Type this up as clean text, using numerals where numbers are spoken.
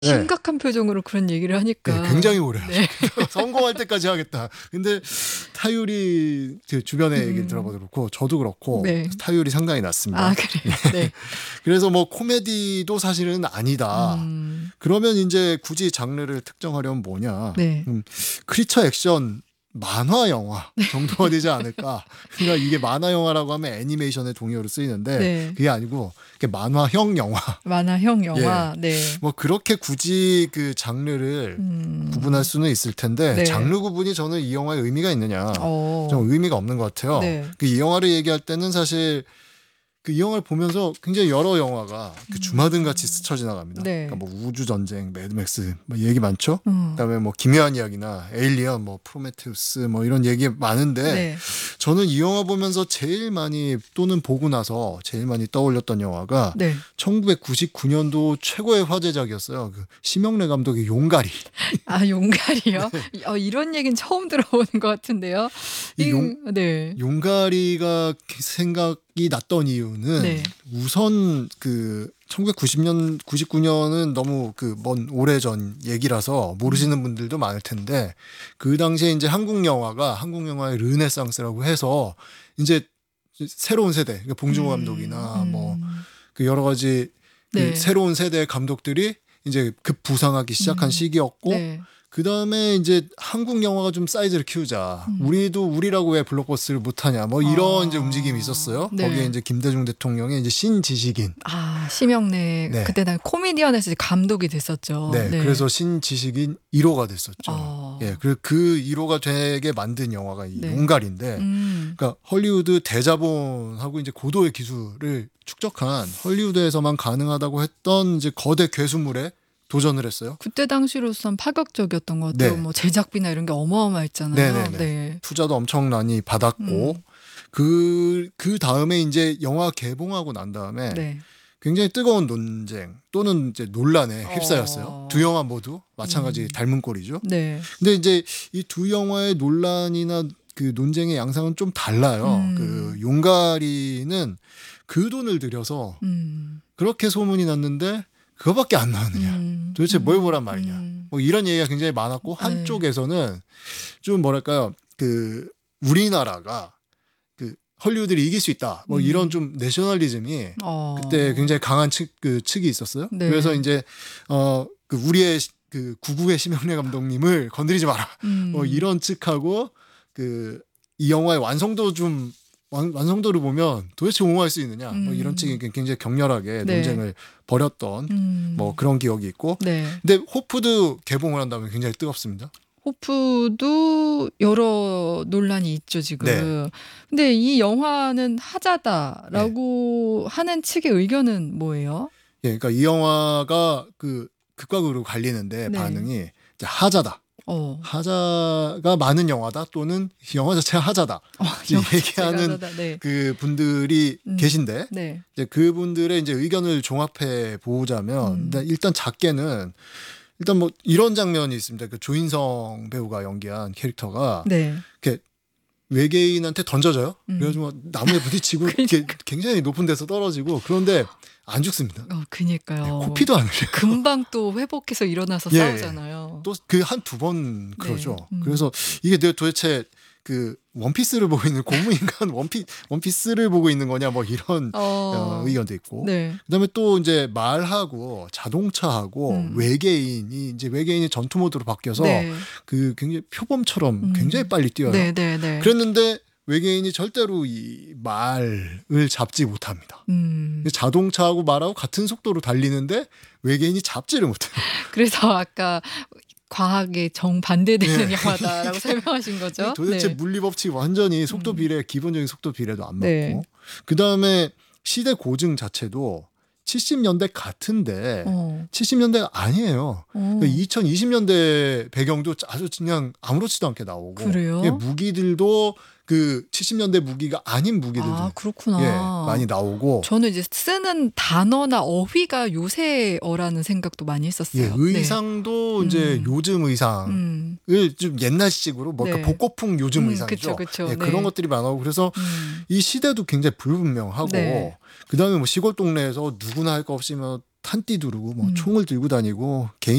네. 심각한 표정으로 그런 얘기를 하니까. 네, 굉장히 오래 하죠. 네. 성공할 때까지 하겠다. 근데 타율이 제 주변에 얘기를 들어봐도 그렇고 저도 그렇고 네. 타율이 상당히 낮습니다. 아, 그래요? 네. 그래서 뭐 코미디도 사실은 아니다. 그러면 이제 굳이 장르를 특정하려면 뭐냐. 네. 크리처 액션 만화 영화 정도가 되지 않을까. 그러니까 이게 만화 영화라고 하면 애니메이션의 동의어로 쓰이는데 네. 그게 아니고 만화형 영화. 만화형 영화. 네. 뭐 그렇게 굳이 그 장르를 구분할 수는 있을 텐데 네. 장르 구분이 저는 이 영화에 의미가 있느냐. 어. 좀 의미가 없는 것 같아요. 네. 이 영화를 얘기할 때는 사실 이 영화를 보면서 굉장히 여러 영화가 주마등 같이 스쳐 지나갑니다. 네. 그러니까 뭐 우주 전쟁, 매드맥스 뭐 얘기 많죠. 그다음에 뭐 기묘한 이야기나 에일리언, 뭐 프로메테우스 뭐 이런 얘기 많은데 네. 저는 이 영화 보면서 제일 많이 또는 보고 나서 제일 많이 떠올렸던 영화가 네. 1999년도 최고의 화제작이었어요. 그 심영래 감독의 용가리. 아, 용가리요? 이런 얘기는 처음 들어보는 것 같은데요. 네. 용가리가 생각이 났던 이유는 네. 우선 그 1999년은 너무 그 먼 오래전 얘기라서 모르시는 분들도 많을 텐데 그 당시에 이제 한국 영화의 르네상스라고 해서 이제 새로운 세대, 그러니까 봉준호 감독이나 뭐 그 여러 가지 네. 그 새로운 세대의 감독들이 이제 급부상하기 시작한 시기였고 네. 그 다음에 이제 한국 영화가 좀 사이즈를 키우자. 우리라고 왜 블록버스를 못하냐. 뭐 이런 이제 움직임이 있었어요. 네. 거기에 이제 김대중 대통령의 이제 신지식인. 아, 심영래. 네. 그때 난 코미디언에서 감독이 됐었죠. 네. 그래서 신지식인 1호가 됐었죠. 아. 예. 그리고 그 1호가 되게 만든 영화가 이 네. 용갈인데. 그러니까 헐리우드 대자본하고 이제 고도의 기술을 축적한 헐리우드에서만 가능하다고 했던 이제 거대 괴수물에 도전을 했어요. 그때 당시로선 파격적이었던 것 같아요. 네. 뭐 제작비나 이런 게 어마어마했잖아요. 네네네. 네. 투자도 엄청 많이 받았고 그 다음에 이제 영화 개봉하고 난 다음에 네. 굉장히 뜨거운 논쟁 또는 이제 논란에 휩싸였어요. 두 영화 모두 마찬가지 닮은 꼴이죠. 네. 근데 이제 이 두 영화의 논란이나 그 논쟁의 양상은 좀 달라요. 그 용가리는 그 돈을 들여서 그렇게 소문이 났는데 그거밖에 안 나오느냐. 도대체 뭘 보란 말이냐. 뭐 이런 얘기가 굉장히 많았고 한쪽에서는 좀 뭐랄까요. 그 우리나라가 그 헐리우드를 이길 수 있다. 뭐 이런 좀 내셔널리즘이 그때 굉장히 강한 측이 있었어요. 네. 그래서 이제 그 우리의 그 구구의 심영래 감독님을 건드리지 마라. 뭐 이런 측하고 그 이 영화의 완성도를 보면 도대체 옹호할 수 있느냐 뭐 이런 측이 굉장히 격렬하게 네. 논쟁을 벌였던 뭐 그런 기억이 있고 네. 근데 호프도 개봉을 한다면 굉장히 뜨겁습니다. 호프도 여러 논란이 있죠 지금. 네. 근데 이 영화는 하자다라고 하는 측의 의견은 뭐예요? 예, 그러니까 이 영화가 그 극과 극으로 갈리는데 네. 반응이 이제 하자다. 하자가 많은 영화다 또는 영화 자체가 하자다. 얘기하는 네. 그 분들이 계신데 네. 이제 그분들의 이제 의견을 종합해 보자면 일단 작게는 일단 뭐 이런 장면이 있습니다. 그 조인성 배우가 연기한 캐릭터가 네. 이렇게 외계인한테 던져져요. 그래가지고 나무에 부딪히고 이렇게 굉장히 높은 데서 떨어지고 그런데 안 죽습니다. 그니까요. 코피도 안 흘려요. 금방 또 회복해서 일어나서 싸우잖아요. 또 그 한 두 번 그러죠. 네. 그래서 이게 내가 도대체 그 원피스를 보고 있는 고무인간 원피스를 보고 있는 거냐 뭐 이런 의견도 있고. 네. 그다음에 또 이제 말하고 자동차하고 외계인이 전투 모드로 바뀌어서 네. 그 굉장히 표범처럼 굉장히 빨리 뛰어요. 네. 그랬는데 외계인이 절대로 이 말을 잡지 못합니다. 자동차하고 말하고 같은 속도로 달리는데 외계인이 잡지를 못해요. 그래서 아까 과학에 정반대되는 영화다라고 설명하신 거죠. 도대체 네. 물리법칙 완전히 속도 비례 기본적인 속도 비례도 안 맞고 네. 그다음에 시대 고증 자체도 70년대 같은데 70년대가 아니에요. 2020년대 배경도 아주 그냥 아무렇지도 않게 나오고 그래요? 무기들도 그 70년대 무기가 아닌 무기들도 그렇구나. 많이 나오고 저는 이제 쓰는 단어나 어휘가 요새어라는 생각도 많이 했었어요. 의상도 이제 요즘 의상을 좀 옛날식으로 뭐 네. 복고풍 요즘 의상이죠. 그쵸. 그런 것들이 많아고 그래서 이 시대도 굉장히 불분명하고 네. 그다음에 뭐 시골 동네에서 누구나 할 거 없이 뭐 탄띠 두르고 뭐 총을 들고 다니고 개인